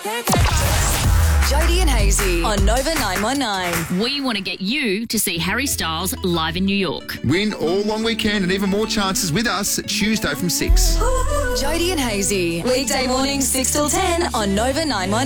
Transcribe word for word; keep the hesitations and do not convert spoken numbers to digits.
Jody and Hazy on Nova nine one nine. We want to get you to see Harry Styles live in New York. Win all long weekend and even more chances with us Tuesday from six. Jody and Hazy, weekday mornings six till ten on Nova nine one nine.